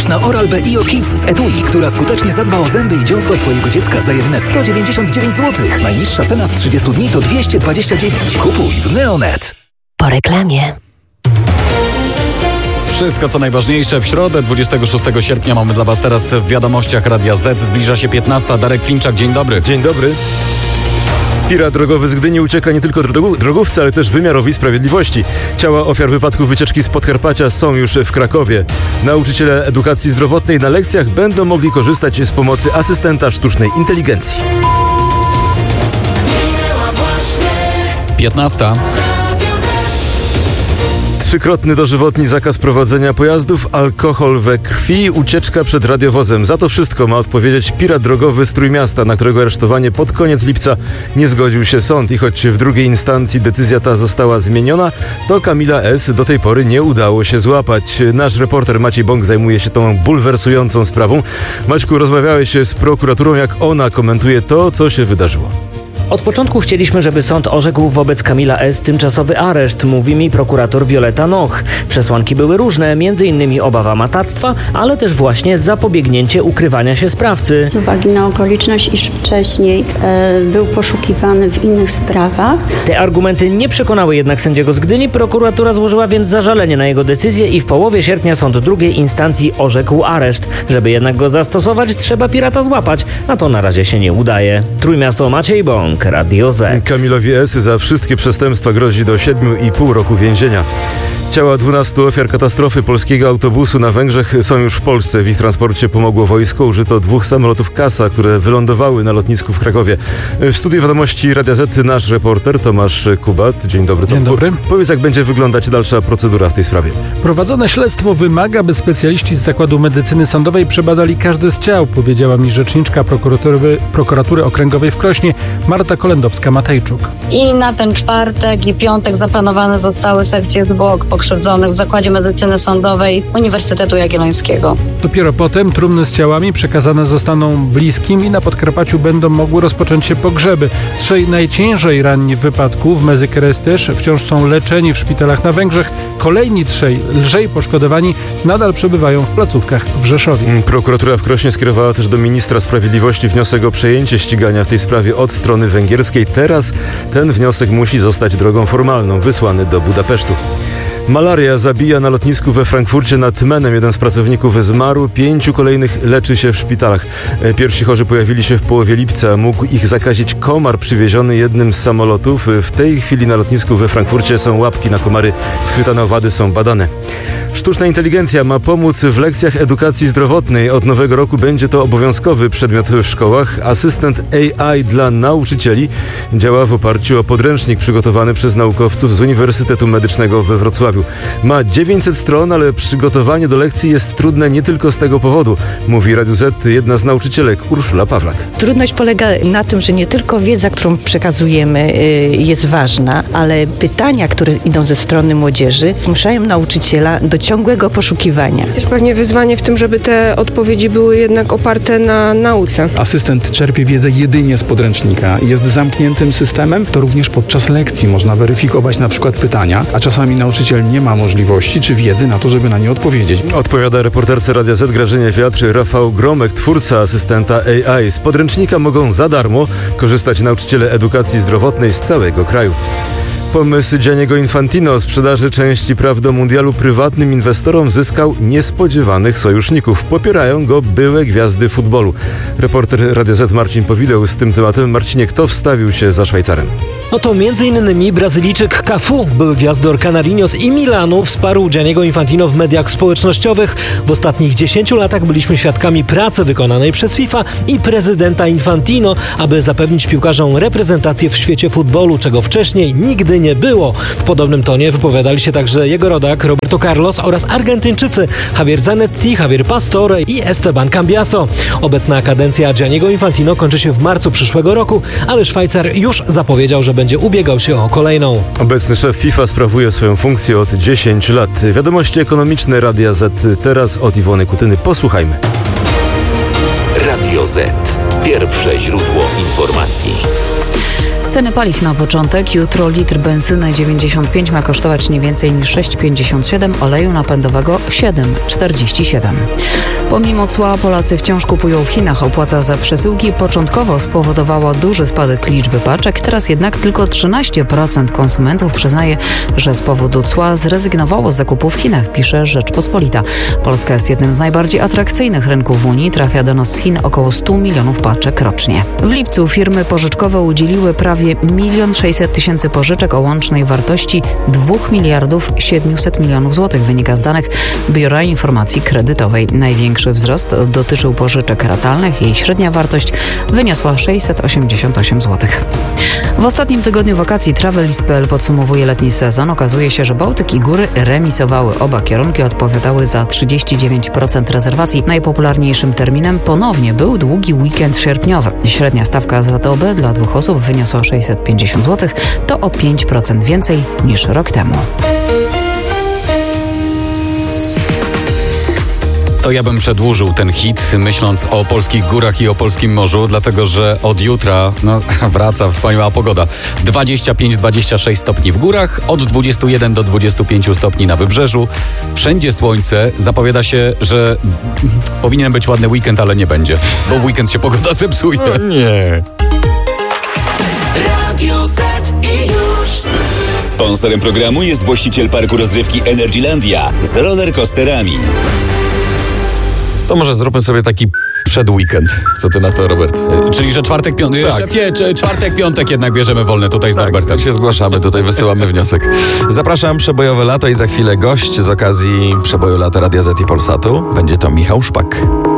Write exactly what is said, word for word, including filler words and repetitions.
Weź na Oral-B I O Kids z etui, która skutecznie zadba o zęby i dziąsła twojego dziecka za jedyne sto dziewięćdziesiąt dziewięć złotych. Najniższa cena z trzydziestu dni to dwieście dwadzieścia dziewięć. Kupuj w Neonet. Po reklamie. Wszystko co najważniejsze w środę dwudziestego szóstego sierpnia mamy dla Was teraz w wiadomościach Radia Z. Zbliża się piętnasta. Darek Klimczak, dzień dobry. Dzień dobry. Pirat drogowy z Gdyni ucieka nie tylko drogówce, ale też wymiarowi sprawiedliwości. Ciała ofiar wypadku wycieczki z Podkarpacia są już w Krakowie. Nauczyciele edukacji zdrowotnej na lekcjach będą mogli korzystać z pomocy asystenta sztucznej inteligencji. piętnasta. Trzykrotny dożywotni zakaz prowadzenia pojazdów, alkohol we krwi, ucieczka przed radiowozem. Za to wszystko ma odpowiedzieć pirat drogowy z Trójmiasta, na którego aresztowanie pod koniec lipca nie zgodził się sąd. I choć w drugiej instancji decyzja ta została zmieniona, to Kamila S. do tej pory nie udało się złapać. Nasz reporter Maciej Bąk zajmuje się tą bulwersującą sprawą. Maćku, rozmawiałeś z prokuraturą, jak ona komentuje to, co się wydarzyło. Od początku chcieliśmy, żeby sąd orzekł wobec Kamila S. tymczasowy areszt, mówi mi prokurator Wioleta Noch. Przesłanki były różne, między innymi obawa matactwa, ale też właśnie zapobiegnięcie ukrywania się sprawcy. Z uwagi na okoliczność, iż wcześniej e, był poszukiwany w innych sprawach. Te argumenty nie przekonały jednak sędziego z Gdyni. Prokuratura złożyła więc zażalenie na jego decyzję i w połowie sierpnia sąd drugiej instancji orzekł areszt. Żeby jednak go zastosować, trzeba pirata złapać, a to na razie się nie udaje. Trójmiasto, Maciej Bąk, Radio Z. Kamilowi S. za wszystkie przestępstwa grozi do siedmiu i pół roku więzienia. Ciała dwunastu ofiar katastrofy polskiego autobusu na Węgrzech są już w Polsce. W ich transporcie pomogło wojsko. Użyto dwóch samolotów Kasa, które wylądowały na lotnisku w Krakowie. W studiu wiadomości Radia Z nasz reporter Tomasz Kubat. Dzień dobry. Dzień dobry. Powiedz, jak będzie wyglądać dalsza procedura w tej sprawie. Prowadzone śledztwo wymaga, by specjaliści z Zakładu Medycyny Sądowej przebadali każde z ciał, powiedziała mi rzeczniczka prokuratury, prokuratury Okręgowej w Krośnie Marta Kolendowska-Matejczuk. I na ten czwartek i piątek zaplanowane zostały sekcje zwłok pokrzywdzonych w Zakładzie Medycyny Sądowej Uniwersytetu Jagiellońskiego. Dopiero potem trumny z ciałami przekazane zostaną bliskim i na Podkarpaciu będą mogły rozpocząć się pogrzeby. Trzej najciężej ranni w wypadku w Mezykereszteż wciąż są leczeni w szpitalach na Węgrzech. Kolejni trzej lżej poszkodowani nadal przebywają w placówkach w Rzeszowie. Prokuratura w Krośnie skierowała też do ministra sprawiedliwości wniosek o przejęcie ścigania w tej sprawie od strony węgierskiej. Teraz ten wniosek musi zostać drogą formalną wysłany do Budapesztu. Malaria zabija na lotnisku we Frankfurcie nad Menem. Jeden z pracowników zmarł, pięciu kolejnych leczy się w szpitalach. Pierwsi chorzy pojawili się w połowie lipca. Mógł ich zakazić komar przywieziony jednym z samolotów. W tej chwili na lotnisku we Frankfurcie są łapki na komary. Schwytane owady są badane. Sztuczna inteligencja ma pomóc w lekcjach edukacji zdrowotnej. Od nowego roku będzie to obowiązkowy przedmiot w szkołach. Asystent A I dla nauczycieli działa w oparciu o podręcznik przygotowany przez naukowców z Uniwersytetu Medycznego we Wrocławiu. Ma dziewięćset stron, ale przygotowanie do lekcji jest trudne nie tylko z tego powodu, mówi Radiu Z jedna z nauczycielek, Urszula Pawlak. Trudność polega na tym, że nie tylko wiedza, którą przekazujemy, jest ważna, ale pytania, które idą ze strony młodzieży, zmuszają nauczyciela do ciągłego poszukiwania. Też pewnie wyzwanie w tym, żeby te odpowiedzi były jednak oparte na nauce. Asystent czerpie wiedzę jedynie z podręcznika i jest zamkniętym systemem. To również podczas lekcji można weryfikować na przykład pytania, a czasami nauczyciel nie ma możliwości czy wiedzy na to, żeby na nie odpowiedzieć. Odpowiada reporterce Radia Z Grażynie Wiatr Rafał Gromek, twórca asystenta A I. Z podręcznika mogą za darmo korzystać nauczyciele edukacji zdrowotnej z całego kraju. Pomysł Gianniego Infantino o sprzedaży części praw do mundialu prywatnym inwestorom zyskał niespodziewanych sojuszników. Popierają go byłe gwiazdy futbolu. Reporter Radia Z Marcin Powideł z tym tematem. Marcinie, kto wstawił się za Szwajcarem? No to między innymi Brazylijczyk Cafu, były gwiazdor Canarinos i Milanu, wsparł Gianniego Infantino w mediach społecznościowych. W ostatnich dziesięciu latach byliśmy świadkami pracy wykonanej przez FIFA i prezydenta Infantino, aby zapewnić piłkarzom reprezentację w świecie futbolu, czego wcześniej nigdy nie było. W podobnym tonie wypowiadali się także jego rodak Roberto Carlos oraz Argentyńczycy Javier Zanetti, Javier Pastore i Esteban Cambiaso. Obecna kadencja Gianniego Infantino kończy się w marcu przyszłego roku, ale Szwajcar już zapowiedział, że będzie ubiegał się o kolejną. Obecny szef FIFA sprawuje swoją funkcję od dziesięciu lat. Wiadomości ekonomiczne Radia Z. Teraz od Iwony Kutyny. Posłuchajmy. Radio Z. Pierwsze źródło informacji. Ceny paliw na początek. Jutro litr benzyny dziewięćdziesiąt pięć ma kosztować nie więcej niż sześć pięćdziesiąt siedem, oleju napędowego siedem czterdzieści siedem. Pomimo cła Polacy wciąż kupują w Chinach. Opłata za przesyłki początkowo spowodowała duży spadek liczby paczek. Teraz jednak tylko trzynaście procent konsumentów przyznaje, że z powodu cła zrezygnowało z zakupu w Chinach, pisze Rzeczpospolita. Polska jest jednym z najbardziej atrakcyjnych rynków w Unii. Trafia do nas z Chin około stu milionów paczek rocznie. W lipcu firmy pożyczkowe udzieliły prawie milion sześćset tysięcy pożyczek o łącznej wartości dwóch miliardów siedemset milionów złotych, wynika z danych Biura Informacji Kredytowej. Największy wzrost dotyczył pożyczek ratalnych. Jej średnia wartość wyniosła sześćset osiemdziesiąt osiem złotych. W ostatnim tygodniu wakacji Travelist kropka p l podsumowuje letni sezon. Okazuje się, że Bałtyk i góry remisowały. Oba kierunki odpowiadały za trzydzieści dziewięć procent rezerwacji. Najpopularniejszym terminem ponownie był długi weekend sierpniowy. Średnia stawka za dobę dla dwóch osób wyniosła sześćset pięćdziesiąt złotych. To o pięć procent więcej niż rok temu. To ja bym przedłużył ten hit, myśląc o polskich górach i o polskim morzu, dlatego że od jutra no, wraca wspaniała pogoda. dwadzieścia pięć do dwudziestu sześciu stopni w górach, od dwudziestu jeden do dwudziestu pięciu stopni na wybrzeżu. Wszędzie słońce. Zapowiada się, że powinien być ładny weekend, ale nie będzie, bo w weekend się pogoda zepsuje. No nie. Radio Z i już. Sponsorem programu jest właściciel parku rozrywki Energylandia z rollercoasterami. To może zróbmy sobie taki przedweekend. Co ty na to, Robert? Czyli, że czwartek, piątek, Tak. szefie, czy- czwartek, piątek jednak bierzemy wolne tutaj z Tak, Norbertem. się zgłaszamy, tutaj wysyłamy wniosek. Zapraszam, Przebojowe Lato i za chwilę gość z okazji Przeboju Lata Radia Z i Polsatu. Będzie to Michał Szpak.